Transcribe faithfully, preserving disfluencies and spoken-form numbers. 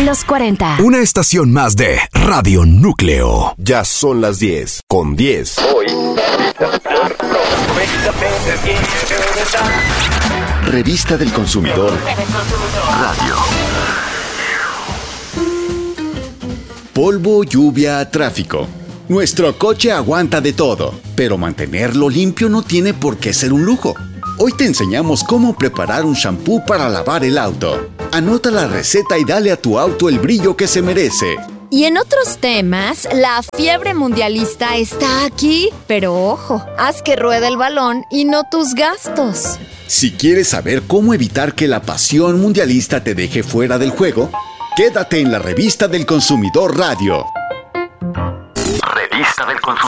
los cuarenta. Una estación más de Radio Núcleo. Ya son las diez, con diez. Hoy. Revista del Consumidor Radio. Polvo, lluvia, tráfico. Nuestro coche aguanta de todo, pero mantenerlo limpio no tiene por qué ser un lujo. Hoy te enseñamos cómo preparar un shampoo para lavar el auto. Anota la receta y dale a tu auto el brillo que se merece. Y en otros temas, la fiebre mundialista está aquí. Pero ojo, haz que ruede el balón y no tus gastos. Si quieres saber cómo evitar que la pasión mundialista te deje fuera del juego, quédate en la Revista del Consumidor Radio. Revista del Consumidor.